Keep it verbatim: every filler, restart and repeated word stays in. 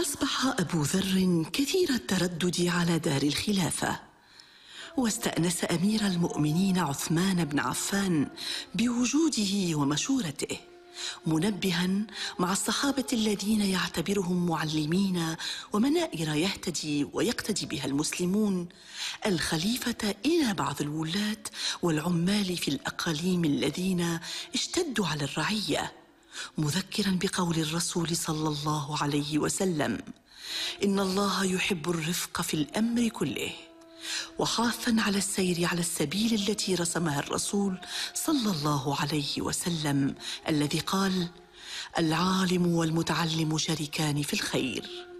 أصبح أبو ذر كثير التردد على دار الخلافة، واستأنس أمير المؤمنين عثمان بن عفان بوجوده ومشورته، منبها مع الصحابة الذين يعتبرهم معلمين ومنائر يهتدي ويقتدي بها المسلمون الخليفة إلى بعض الولاة والعمال في الأقاليم الذين اشتدوا على الرعية، مذكرا بقول الرسول صلى الله عليه وسلم: إن الله يحب الرفق في الأمر كله، وحاثا على السير على السبيل التي رسمها الرسول صلى الله عليه وسلم الذي قال: العالم والمتعلم شريكان في الخير.